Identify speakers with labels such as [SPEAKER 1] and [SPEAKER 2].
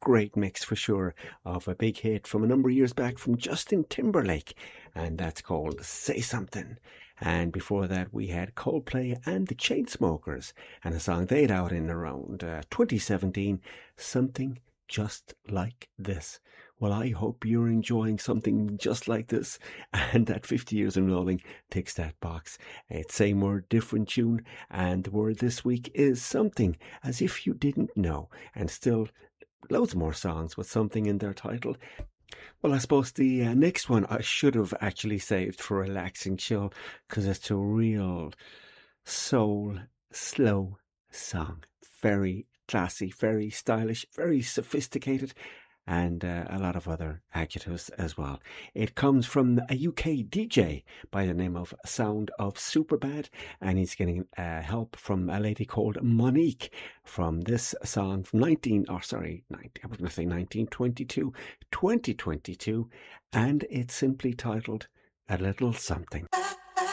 [SPEAKER 1] great mix for sure of a big hit from a number of years back from Justin Timberlake, and that's called Say Something. And before that, we had Coldplay and the Chainsmokers, and a song they'd out in around 2017, Something Just Like This. Well, I hope you're enjoying something just like this, and that 50 years in rolling ticks that box. It's same word, different tune, and the word this week is something, as if you didn't know, and still loads more songs with something in their title. Well, I suppose the next one I should have actually saved for a relaxing chill, because it's a real soul, slow song. Very classy, very stylish, very sophisticated, and a lot of other adjectives as well. It comes from a UK DJ by the name of Sound of Superbad, and he's getting help from a lady called Monique from this song from 1922, 2022, and it's simply titled A Little Something.